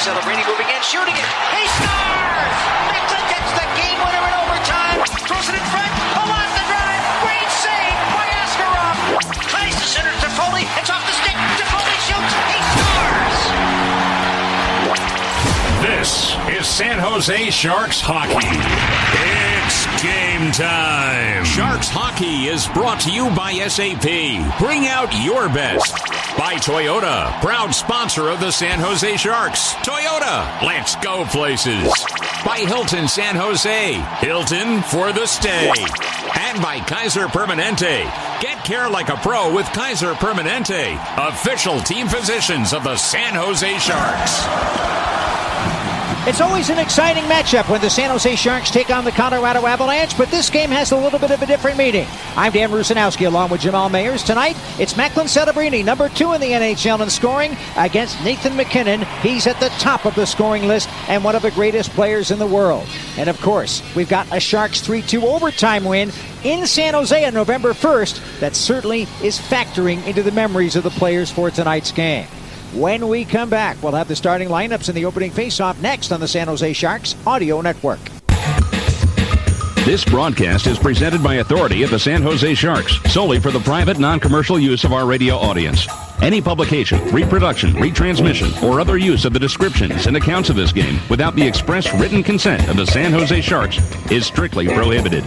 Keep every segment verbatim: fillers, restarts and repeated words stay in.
Celebrini moving in, shooting it. He scores! Mecklin gets the game winner in overtime. Throws it in front. Palat the drive. Great save by Askarov. Tries to center to Toffoli. It's off the stick. Toffoli shoots. He scores! This is San Jose Sharks hockey. It's game time. Sharks hockey is brought to you by S A P. Bring out your best. By Toyota, proud sponsor of the San Jose Sharks. Toyota, let's go places. By Hilton San Jose, Hilton for the stay. And by Kaiser Permanente. Get care like a pro with Kaiser Permanente, official team physicians of the San Jose Sharks. It's always an exciting matchup when the San Jose Sharks take on the Colorado Avalanche, but this game has a little bit of a different meaning. I'm Dan Rusanowski along with Jamal Mayers. Tonight, it's Mecklin Celebrini, number two in the N H L in scoring, against Nathan MacKinnon. He's at the top of the scoring list and one of the greatest players in the world. And of course, we've got a Sharks three two overtime win in San Jose on November first that certainly is factoring into the memories of the players for tonight's game. When we come back, we'll have the starting lineups in the opening faceoff next on the San Jose Sharks Audio Network. This broadcast is presented by authority of the San Jose Sharks, solely for the private, non-commercial use of our radio audience. Any publication, reproduction, retransmission, or other use of the descriptions and accounts of this game without the express written consent of the San Jose Sharks is strictly prohibited.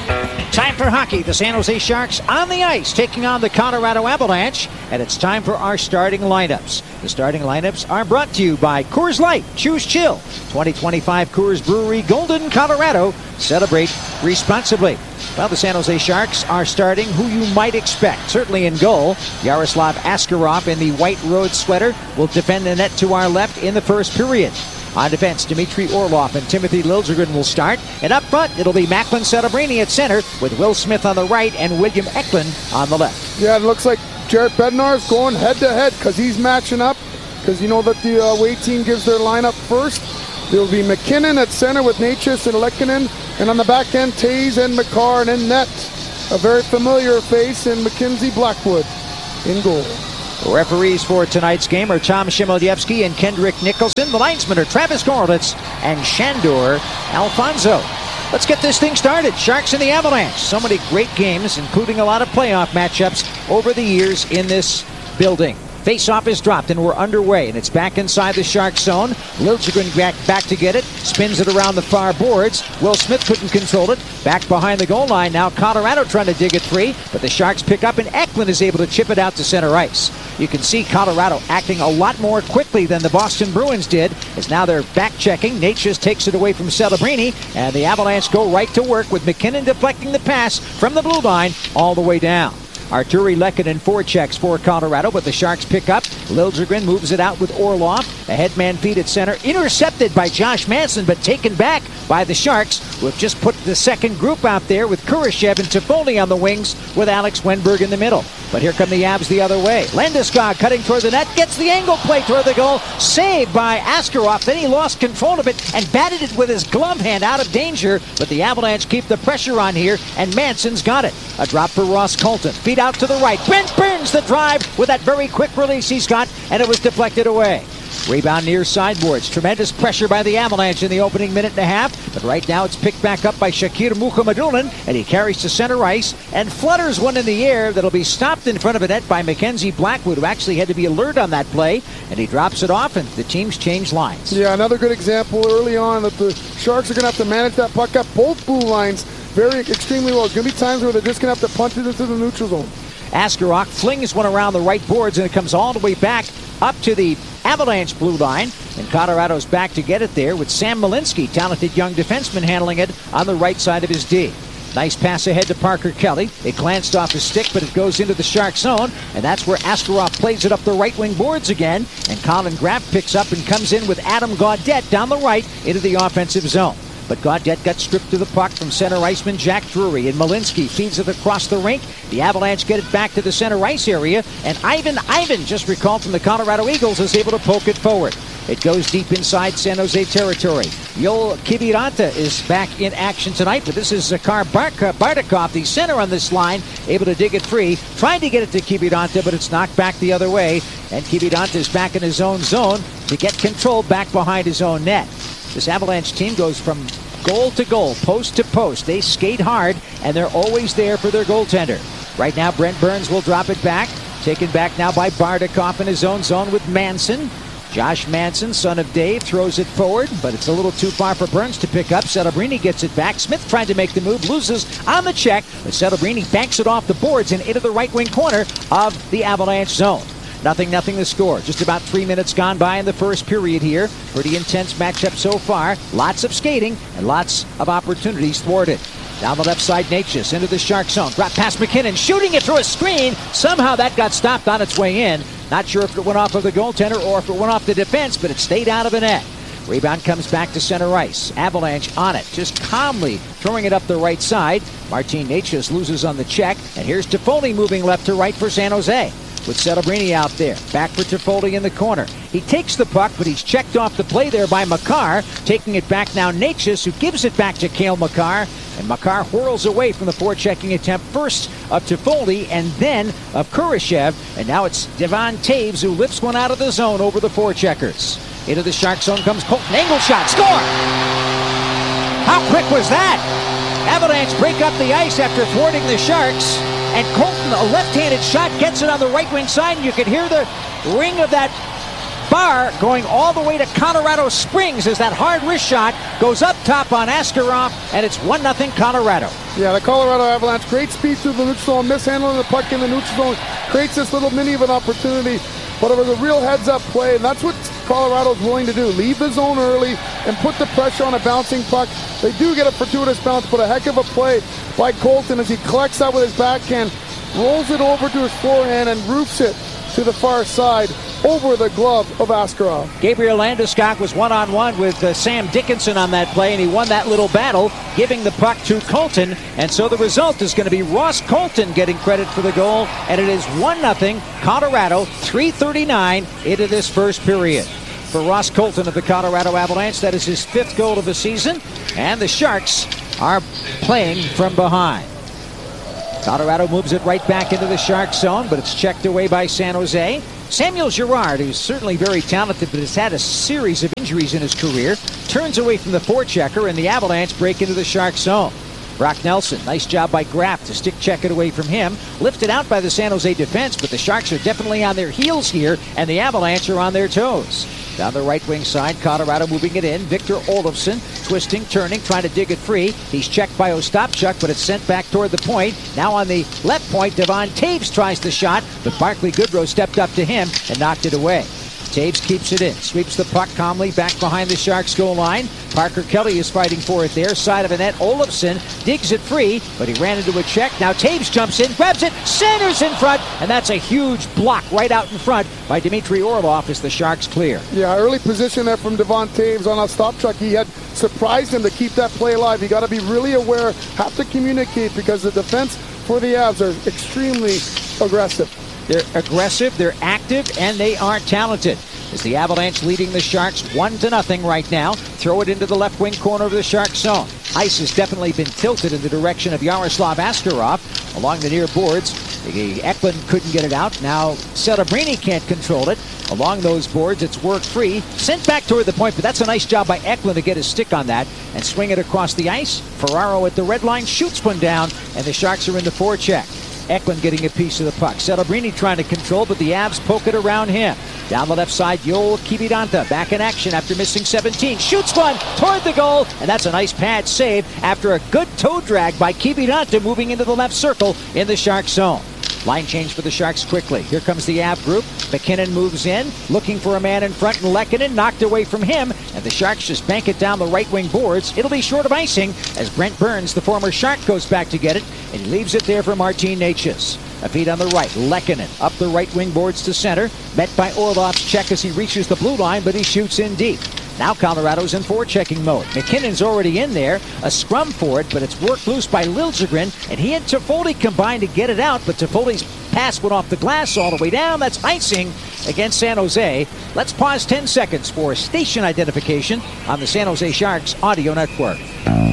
Time for hockey. The San Jose Sharks on the ice taking on the Colorado Avalanche, and it's time for our starting lineups. The starting lineups are brought to you by Coors Light. Choose chill. twenty twenty-five Coors Brewery, Golden, Colorado. Celebrate responsibly. Well, the San Jose Sharks are starting who you might expect. Certainly in goal, Yaroslav Askarov in the white road sweater will defend the net to our left in the first period. On defense, Dmitry Orlov and Timothy Liljegren will start. And up front, it'll be Mecklin Celebrini at center with Will Smith on the right and William Eklund on the left. Yeah, it looks like Jared Bednar is going head-to-head because he's matching up. Because you know that the uh, away team gives their lineup first. There'll be MacKinnon at center with Necas and Lehkonen. And on the back end, Taves and Makar, and in net, a very familiar face in Mackenzie Blackwood in goal. Referees for tonight's game are Tom Shimolyevsky and Kendrick Nicholson. The linesmen are Travis Gorlitz and Shandor Alfonso. Let's get this thing started. Sharks and the Avalanche. So many great games, including a lot of playoff matchups over the years in this building. Face-off is dropped and we're underway, and it's back inside the Shark zone. Liljegren back, back to get it, spins it around the far boards. Will Smith couldn't control it. Back behind the goal line now. Colorado trying to dig it free, but the Sharks pick up, and Eklund is able to chip it out to center ice. You can see Colorado acting a lot more quickly than the Boston Bruins did, as now they're back-checking. Necas takes it away from Celebrini, and the Avalanche go right to work with MacKinnon deflecting the pass from the blue line all the way down. Arturi Lehkonen forechecks for Colorado, but the Sharks pick up. Liljegren moves it out with Orlov. A headman feed at center, intercepted by Josh Manson, but taken back by the Sharks, who have just put the second group out there with Kurashev and Toffoli on the wings with Alex Wenberg in the middle. But here come the Avs the other way. Landeskog cutting toward the net, gets the angle play toward the goal, saved by Askarov. Then he lost control of it and batted it with his glove hand out of danger, but the Avalanche keep the pressure on here, and Manson's got it. A drop for Ross Colton. Feed out to the right. Brent Burns the drive with that very quick release he's got, and it was deflected away. Rebound near sideboards. Tremendous pressure by the Avalanche in the opening minute and a half, but right now it's picked back up by Shakir Mukhamadullin, and he carries to center ice and flutters one in the air that'll be stopped in front of a net by Mackenzie Blackwood, who actually had to be alert on that play, and he drops it off, and the teams change lines. Yeah, another good example early on that the Sharks are going to have to manage that puck up both blue lines very extremely well. There's going to be times where they're just going to have to punt it into the neutral zone. Askarov flings one around the right boards, and it comes all the way back up to the Avalanche blue line, and Colorado's back to get it there with Sam Malinsky, talented young defenseman, handling it on the right side of his D. Nice pass ahead to Parker Kelly. It glanced off his stick, but it goes into the Shark zone, and that's where Askarov plays it up the right wing boards again, and Colin Graff picks up and comes in with Adam Gaudette down the right into the offensive zone. But Gaudette got stripped to the puck from center iceman Jack Drury, and Malinsky feeds it across the rink. The Avalanche get it back to the center ice area, and Ivan Ivan, just recalled from the Colorado Eagles, is able to poke it forward. It goes deep inside San Jose territory. Yoel Kiviranta is back in action tonight, but this is Zakar Bardakov, the center on this line, able to dig it free. Trying to get it to Kiviranta, but it's knocked back the other way, and Kiviranta is back in his own zone. to get control back behind his own net. This Avalanche team goes from goal to goal, post to post. They skate hard, and they're always there for their goaltender. Right now, Brent Burns will drop it back. Taken back now by Bardakov in his own zone with Manson. Josh Manson, son of Dave, throws it forward, but it's a little too far for Burns to pick up. Celebrini gets it back. Smith trying to make the move, loses on the check, but Celebrini banks it off the boards and into the right wing corner of the Avalanche zone. Nothing, nothing to score. Just about three minutes gone by in the first period here. Pretty intense matchup so far. Lots of skating and lots of opportunities thwarted. Down the left side, Natchez into the Shark zone. Brought past McKinnon, shooting it through a screen. Somehow that got stopped on its way in. Not sure if it went off of the goaltender or if it went off the defense, but it stayed out of the net. Rebound comes back to center ice. Avalanche on it, just calmly throwing it up the right side. Martin Natchez loses on the check, and here's Toffoli moving left to right for San Jose. With Celebrini out there. Back for Toffoli in the corner. He takes the puck, but he's checked off the play there by Makar. Taking it back now, Natchez, who gives it back to Cale Makar. And Makar whirls away from the forechecking attempt, first of Toffoli and then of Kurashev. And now it's Devon Taves who lifts one out of the zone over the forecheckers. Into the Shark zone comes Colton. Angle shot. Score! How quick was that? Avalanche break up the ice after thwarting the Sharks. And Colton, a left-handed shot, gets it on the right wing side. And you can hear the ring of that bar going all the way to Colorado Springs as that hard wrist shot goes up top on Askarov, and it's one nothing Colorado. Yeah, the Colorado Avalanche, great speed through the neutral zone, mishandling the puck in the neutral zone, creates this little mini of an opportunity, but it was a real heads-up play, and that's what Colorado's willing to do. Leave the zone early and put the pressure on a bouncing puck. They do get a fortuitous bounce, but a heck of a play by Colton as he collects that with his backhand, rolls it over to his forehand, and roofs it to the far side over the glove of Askarov. Gabriel Landeskog was one-on-one with uh, Sam Dickinson on that play, and he won that little battle, giving the puck to Colton. And so the result is going to be Ross Colton getting credit for the goal, and it is one nothing Colorado, three thirty-nine into this first period. For Ross Colton of the Colorado Avalanche, that is his fifth goal of the season, and the Sharks are playing from behind. Colorado moves it right back into the Shark zone, but it's checked away by San Jose. Samuel Girard, who's certainly very talented but has had a series of injuries in his career, turns away from the forechecker, and the Avalanche break into the Shark zone. Brock Nelson, nice job by Graff to stick check it away from him. Lifted out by the San Jose defense, but the Sharks are definitely on their heels here, and the Avalanche are on their toes. Down the right wing side, Colorado moving it in. Victor Olofsson twisting, turning, trying to dig it free. He's checked by Ostapchuk, but it's sent back toward the point. Now on the left point, Devon Taves tries the shot, but Barclay Goodrow stepped up to him and knocked it away. Taves keeps it in, sweeps the puck calmly back behind the Sharks goal line. Parker Kelly is fighting for it there. Side of the net, Olofsson digs it free, but he ran into a check. Now Taves jumps in, grabs it, centers in front, and that's a huge block right out in front by Dmitry Orlov as the Sharks clear. Yeah, early position there from Devon Taves on Ostapchuk. He had surprised him to keep that play alive. You got to be really aware, have to communicate, because the defense for the Avs are extremely aggressive. They're aggressive, they're active, and they are talented. As the Avalanche leading the Sharks one to nothing right now. Throw it into the left wing corner of the Sharks zone. Ice has definitely been tilted in the direction of Yaroslav Askarov along the near boards. Eklund couldn't get it out. Now Celebrini can't control it. Along those boards, it's work free. Sent back toward the point, but that's a nice job by Eklund to get his stick on that and swing it across the ice. Ferraro at the red line shoots one down, and the Sharks are in the forecheck. Eklund getting a piece of the puck. Celebrini trying to control, but the Avs poke it around him. Down the left side, Joel Kiviranta back in action after missing seventeen. Shoots one toward the goal, and that's a nice pad save after a good toe drag by Kiviranta moving into the left circle in the Sharks zone. Line change for the Sharks quickly. Here comes the Av group. McKinnon moves in, looking for a man in front, and Lehkonen knocked away from him, and the Sharks just bank it down the right wing boards. It'll be short of icing as Brent Burns, the former Shark, goes back to get it, and he leaves it there for Martin Necas. A feed on the right. Lehkonen up the right wing boards to center. Met by Orlov's check as he reaches the blue line, but he shoots in deep. Now Colorado's in forechecking mode. McKinnon's already in there. A scrum for it, but it's worked loose by Liljegren, and he and Toffoli combined to get it out, but Toffoli's pass went off the glass all the way down. That's icing against San Jose. Let's pause ten seconds for station identification on the San Jose Sharks audio network.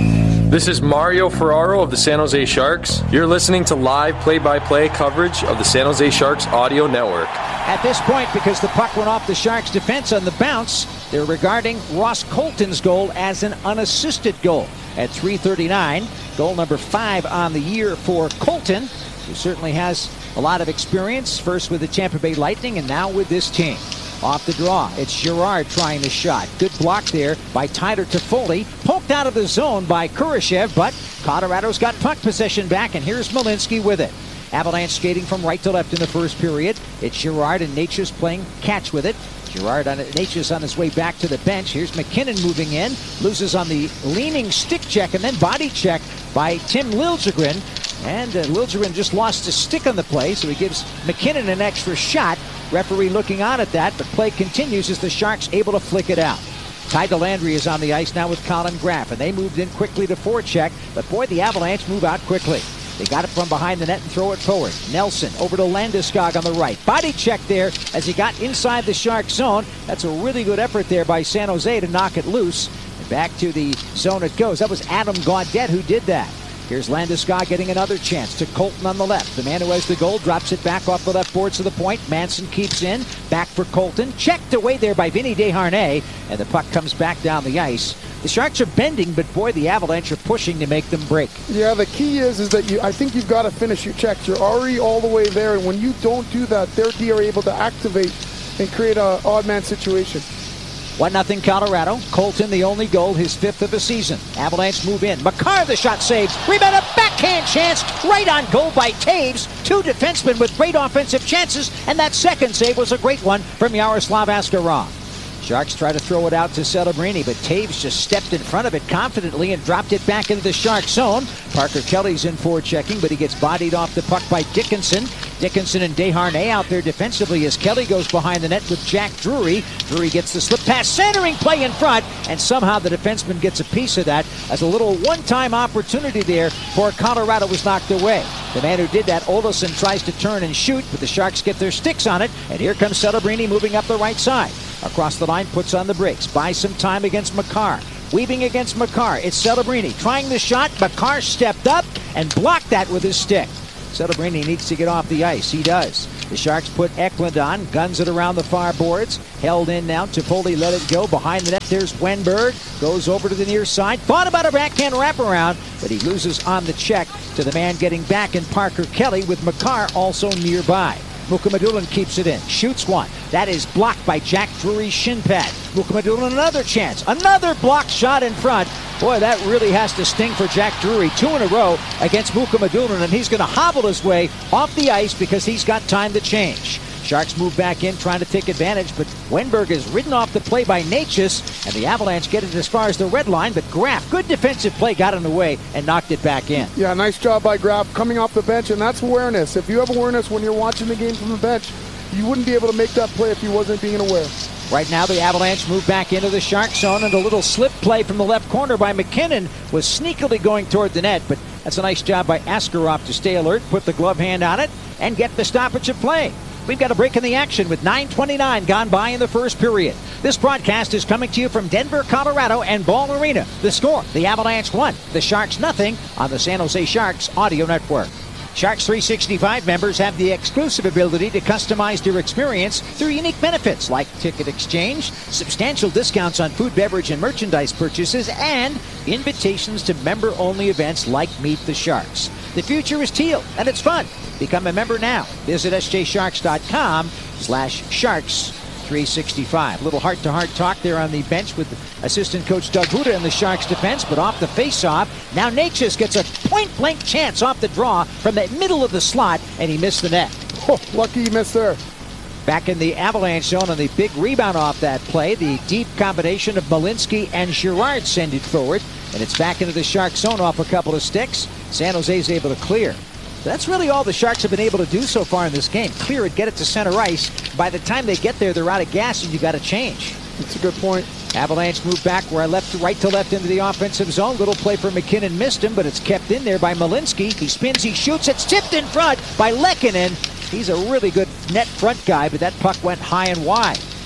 This is Mario Ferraro of the San Jose Sharks. You're listening to live play-by-play coverage of the San Jose Sharks audio network. At this point, because the puck went off the Sharks' defense on the bounce, they're regarding Ross Colton's goal as an unassisted goal. At three thirty-nine, goal number five on the year for Colton, who certainly has a lot of experience, first with the Tampa Bay Lightning and now with this team. Off the draw, it's Girard trying the shot. Good block there by Tyler Toffoli. Poked out of the zone by Kurashev, but Colorado's got puck possession back, and here's Malinsky with it. Avalanche skating from right to left in the first period. It's Girard and Natchez playing catch with it. Girard on it, Natchez on his way back to the bench. Here's McKinnon moving in. Loses on the leaning stick check and then body check by Tim Liljegren. And uh, Liljegren just lost his stick on the play, so he gives McKinnon an extra shot. Referee looking on at that, but play continues as the Sharks able to flick it out. Ty Dellandrea is on the ice now with Colin Graff, and they moved in quickly to forecheck, but boy, the Avalanche move out quickly. They got it from behind the net and throw it forward. Nelson over to Landeskog on the right. Body check there as he got inside the Shark zone. That's a really good effort there by San Jose to knock it loose. And back to the zone it goes. That was Adam Gaudette who did that. Here's Landeskog getting another chance to Colton on the left. The man who has the goal drops it back off the left boards to the point. Manson keeps in. Back for Colton. Checked away there by Vinny Desharnais. And the puck comes back down the ice. The Sharks are bending, but boy, the Avalanche are pushing to make them break. Yeah, the key is is that you. I think you've got to finish your checks. You're already all the way there, and when you don't do that, their D are able to activate and create an odd man situation. one nothing Colorado. Colton the only goal, his fifth of the season. Avalanche move in. Makar the shot saves. Rebound, a backhand chance. Right on goal by Taves. Two defensemen with great offensive chances, and that second save was a great one from Yaroslav Askarov. Sharks try to throw it out to Celebrini, but Taves just stepped in front of it confidently and dropped it back into the Shark zone. Parker Kelly's in for checking, but he gets bodied off the puck by Dickinson. Dickinson and Desharnais out there defensively as Kelly goes behind the net with Jack Drury. Drury gets the slip pass, centering play in front, and somehow the defenseman gets a piece of that as a little one-time opportunity there for Colorado was knocked away. The man who did that, Olofsson, tries to turn and shoot, but the Sharks get their sticks on it, and here comes Celebrini moving up the right side. Across the line, puts on the brakes, buys some time against Makar. Weaving against Makar, it's Celebrini trying the shot. Makar stepped up and blocked that with his stick. Celebrini needs to get off the ice. He does. The Sharks put Eklund on, guns it around the far boards. Held in now. Toffoli let it go. Behind the net, there's Wenberg. Goes over to the near side. Thought about a backhand wraparound, but he loses on the check to the man getting back in Parker Kelly with Makar also nearby. Mukhamadullin keeps it in, shoots one. That is blocked by Jack Drury's shin pad. Mukhamadullin another chance, another blocked shot in front. Boy, that really has to sting for Jack Drury. Two in a row against Mukhamadullin, and he's going to hobble his way off the ice because he's got time to change. Sharks move back in, trying to take advantage, but Wenberg is ridden off the play by Natchez, and the Avalanche get it as far as the red line, but Graff, good defensive play, got in the way and knocked it back in. Yeah, nice job by Graff coming off the bench, and that's awareness. If you have awareness when you're watching the game from the bench, you wouldn't be able to make that play if you wasn't being aware. Right now, the Avalanche move back into the Shark zone, and a little slip play from the left corner by McKinnon was sneakily going toward the net, but that's a nice job by Askarov to stay alert, put the glove hand on it, and get the stoppage of play. We've got a break in the action with nine twenty-nine gone by in the first period. This broadcast is coming to you from Denver, Colorado and Ball Arena. The score, the Avalanche one, the Sharks nothing on the San Jose Sharks audio network. Sharks three sixty-five members have the exclusive ability to customize their experience through unique benefits like ticket exchange, substantial discounts on food, beverage, and merchandise purchases, and invitations to member-only events like Meet the Sharks. The future is teal, and it's fun. Become a member now. Visit s j sharks dot com slash sharks three sixty-five. Little heart-to-heart talk there on the bench with assistant coach Doug Huda in the Sharks defense, but off the face-off, now Natchez gets a point-blank chance off the draw from the middle of the slot, and he missed the net. Oh, lucky he missed there. Back in the Avalanche zone on the big rebound off that play, the deep combination of Malinsky and Girard send it forward, and it's back into the Shark zone off a couple of sticks. San Jose's able to clear. That's really all the Sharks have been able to do so far in this game. Clear it, get it to center ice. By the time they get there, they're out of gas, and you got to change. That's a good point. Avalanche move back where I left to right to left into the offensive zone. Little play for McKinnon, missed him, but it's kept in there by Malinsky. He spins, he shoots, it's tipped in front by Lehkonen. He's a really good net front guy, but that puck went high and wide.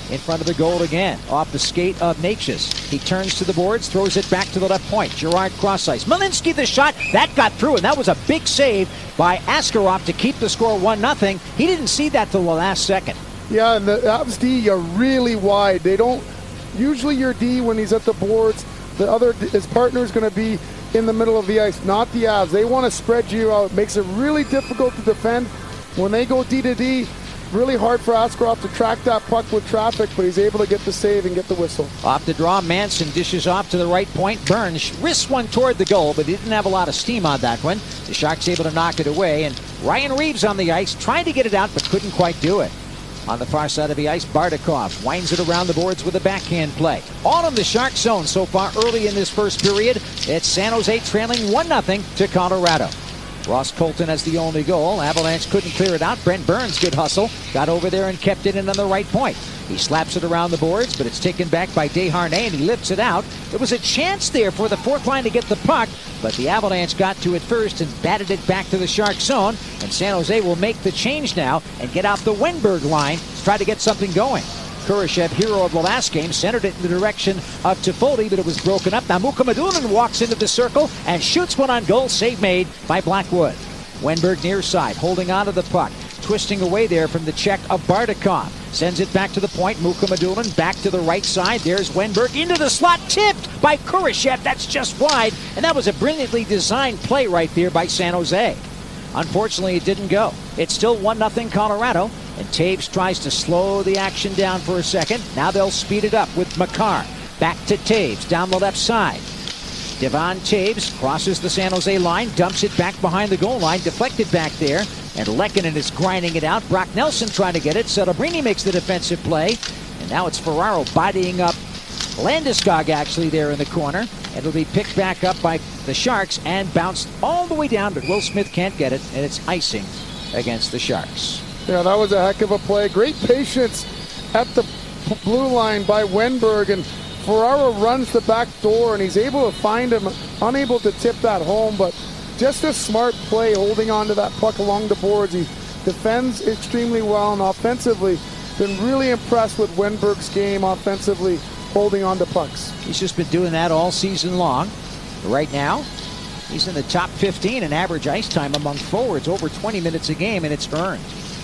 in front of the goal again. Off the skate of Natchez. He turns to the boards, throws it back to the left point. Gerard cross ice. Malinsky the shot. That got through, and that was a big save by Askarov to keep the score one nothing. He didn't see that till the last second. Yeah, and the Avs D are really wide. They don't, usually your D when he's at the boards, the other, his partner is going to be in the middle of the ice, not the Avs. They want to spread you out. It makes it really difficult to defend. When they go D to D, really hard for Askarov to track that puck with traffic, but he's able to get the save and get the whistle. Off the draw, Manson dishes off to the right point. Burns risks one toward the goal, but he didn't have a lot of steam on that one. The Sharks able to knock it away, and Ryan Reeves on the ice, trying to get it out, but couldn't quite do it. On the far side of the ice, Bardakov winds it around the boards with a backhand play. All in the Shark zone so far early in this first period. It's San Jose trailing one nothing to Colorado. Ross Colton has the only goal. Avalanche couldn't clear it out. Brent Burns, good hustle. Got over there and kept it in on the right point. He slaps it around the boards, but it's taken back by Desharnais, and he lifts it out. There was a chance there for the fourth line to get the puck, but the Avalanche got to it first and batted it back to the Shark zone, and San Jose will make the change now and get out the Wenberg line to try to get something going. Kurashev, hero of the last game, centered it in the direction of Toffoli, but it was broken up. Now Mukhamadullin walks into the circle and shoots one on goal. Save made by Blackwood. Wenberg near side, holding on to the puck. Twisting away there from the check of Bardakov. Sends it back to the point. Mukhamadullin back to the right side. There's Wenberg into the slot. Tipped by Kurashev. That's just wide. And that was a brilliantly designed play right there by San Jose. Unfortunately, it didn't go. It's still one nothing Colorado. And Taves tries to slow the action down for a second. Now they'll speed it up with Makar. Back to Taves down the left side. Devon Taves crosses the San Jose line, dumps it back behind the goal line, deflected back there, and Lehkonen is grinding it out. Brock Nelson trying to get it. Celebrini makes the defensive play, and now it's Ferraro bodying up Landeskog actually there in the corner. It'll be picked back up by the Sharks and bounced all the way down, but Will Smith can't get it, and it's icing against the Sharks. Yeah, that was a heck of a play. Great patience at the blue line by Wenberg, and Ferraro runs the back door, and he's able to find him, unable to tip that home, but just a smart play holding on to that puck along the boards. He defends extremely well, and offensively, been really impressed with Wenberg's game offensively, holding on to pucks. He's just been doing that all season long. Right now, he's in the top fifteen in average ice time among forwards, over twenty minutes a game, and it's earned.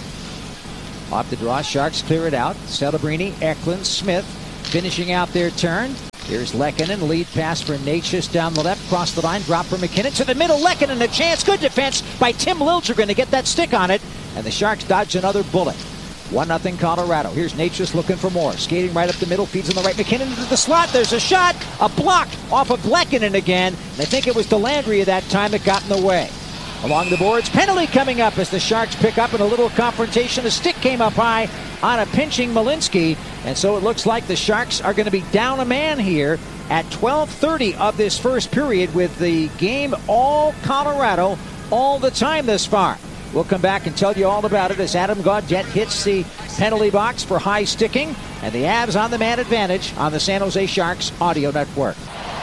Off the draw, Sharks clear it out. Celebrini, Eklund, Smith finishing out their turn. Here's Lehkonen, lead pass for Natchez down the left, cross the line, drop for McKinnon to the middle. Lehkonen, a chance, good defense by Tim Liljegren to get that stick on it, and the Sharks dodge another bullet. one nothing Colorado. Here's Natchez looking for more. Skating right up the middle, feeds on the right. McKinnon into the slot. There's a shot, a block off of Lehkonen again. And I think it was Delandria that time that got in the way. Along the boards, penalty coming up as the Sharks pick up in a little confrontation. A stick came up high on a pinching Malinsky, and so it looks like the Sharks are going to be down a man here at twelve thirty of this first period, with the game all Colorado all the time thus far. We'll come back and tell you all about it as Adam Gaudette hits the penalty box for high sticking, and the Avs on the man advantage on the San Jose Sharks audio network.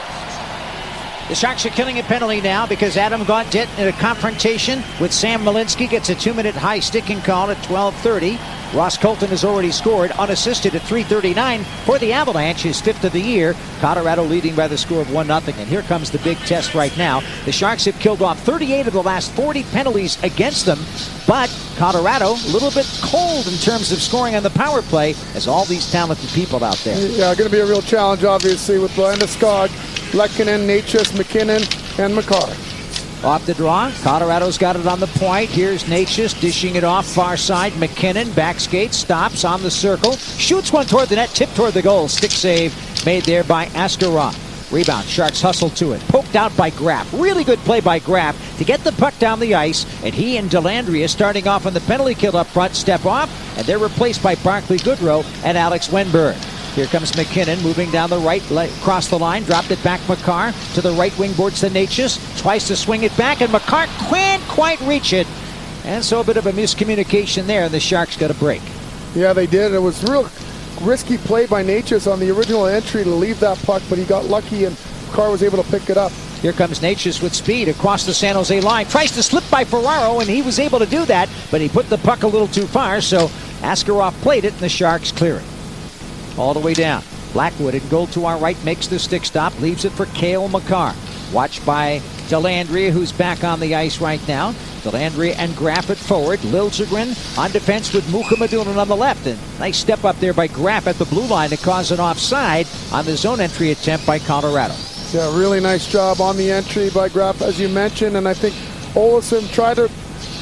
The Sharks are killing a penalty now because Adam Gaudette in a confrontation with Sam Malinsky gets a two-minute high sticking call at twelve thirty. Ross Colton has already scored unassisted at three thirty-nine for the Avalanche, his fifth of the year. Colorado leading by the score of one nothing. And here comes the big test right now. The Sharks have killed off thirty-eight of the last forty penalties against them, but Colorado a little bit cold in terms of scoring on the power play as all these talented people out there. Yeah, going to be a real challenge, obviously, with Landeskog, Lehkonen, Natchez, McKinnon, and Makar. Off the draw, Colorado's got it on the point. Here's Natchez dishing it off far side. McKinnon back skate, stops on the circle, shoots one toward the net, tipped toward the goal. Stick save made there by Askarov. Rebound, Sharks hustle to it, poked out by Graff. Really good play by Graff to get the puck down the ice, and he and Delandria starting off on the penalty kill up front, step off, and they're replaced by Barclay Goodrow and Alex Wenberg. Here comes McKinnon moving down the right, across the line, dropped it back Makar to the right wing boards to Natchez, twice to swing it back, and Makar can't quite reach it. And so a bit of a miscommunication there, and the Sharks got a break. Yeah, they did. It was real risky play by Natchez on the original entry to leave that puck, but he got lucky and Makar was able to pick it up. Here comes Natchez with speed across the San Jose line. Tries to slip by Ferraro, and he was able to do that, but he put the puck a little too far, so Askarov played it, and the Sharks clear it. all the way down. Blackwood in goal to our right makes the stick stop, leaves it for Cale Makar. Watched by Dellandrea, who's back on the ice right now. Dellandrea and Graff at forward. Liljegren on defense with Mukhamadunan on the left. And nice step up there by Graff at the blue line to cause an offside on the zone entry attempt by Colorado. Yeah, really nice job on the entry by Graff, as you mentioned. And I think Olofsson tried to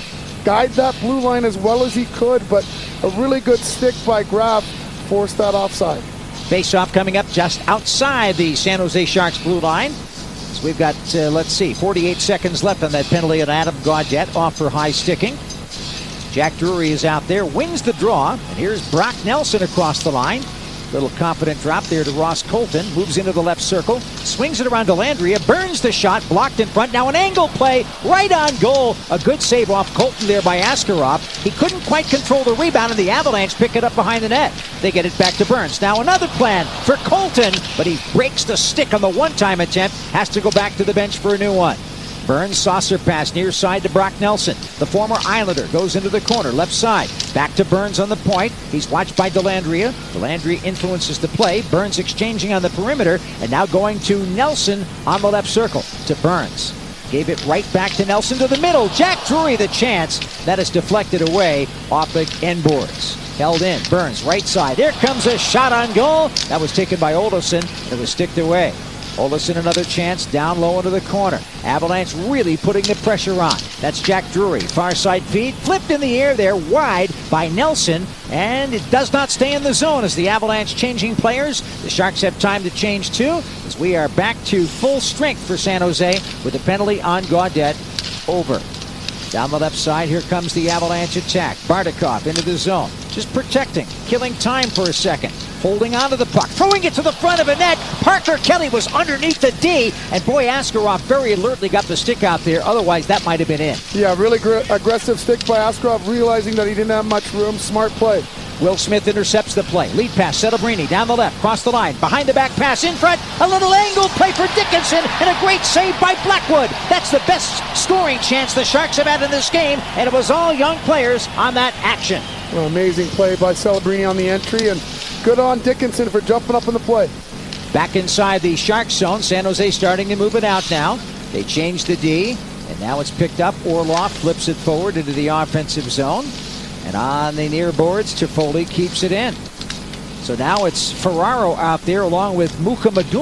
guide that blue line as well as he could, but a really good stick by Graff forced that offside. Face-off coming up just outside the San Jose Sharks blue line. So we've got, uh, let's see, forty-eight seconds left on that penalty on Adam Gaudette, off for high sticking. Jack Drury is out there, wins the draw, and here's Brock Nelson across the line. Little confident drop there to Ross Colton, moves into the left circle, swings it around Dellandrea, burns the shot, blocked in front. Now an angle play, right on goal. A good save off Colton there by Askarov. He couldn't quite control the rebound, and the Avalanche pick it up behind the net. They get it back to Burns. Now another plan for Colton, but he breaks the stick on the one-time attempt, has to go back to the bench for a new one. Burns saucer pass near side to Brock Nelson. The former Islander goes into the corner, left side. Back to Burns on the point. He's watched by Dellandrea. Dellandrea influences the play. Burns exchanging on the perimeter, and now going to Nelson on the left circle to Burns. Gave it right back to Nelson to the middle. Jack Drury the chance. That is deflected away off the end boards. Held in. Burns right side. Here comes a shot on goal. That was taken by Olofsson, and it was sticked away. Olofsson another chance down low into the corner. Avalanche really putting the pressure on. That's Jack Drury. Far side feed. Flipped in the air there wide by Nelson. And it does not stay in the zone as the Avalanche changing players. The Sharks have time to change too, as we are back to full strength for San Jose with a penalty on Gaudette over. Down the left side, here comes the Avalanche attack. Bardakov into the zone. Just protecting, killing time for a second. Holding onto the puck, throwing it to the front of a net. Parker Kelly was underneath the D, and boy, Askarov very alertly got the stick out there. Otherwise, that might have been in. Yeah, really gr- aggressive stick by Askarov, realizing that he didn't have much room. Smart play. Will Smith intercepts the play. Lead pass, Celebrini down the left, cross the line, behind the back pass, in front, a little angle play for Dickinson, and a great save by Blackwood. That's the best scoring chance the Sharks have had in this game, and it was all young players on that action. Well, amazing play by Celebrini on the entry, and good on Dickinson for jumping up in the play. Back inside the Sharks zone, San Jose starting to move it out now. They changed the D, and now it's picked up. Orlov flips it forward into the offensive zone. And on the near boards, Toffoli keeps it in. So now it's Ferraro out there along with Mukhamadunan.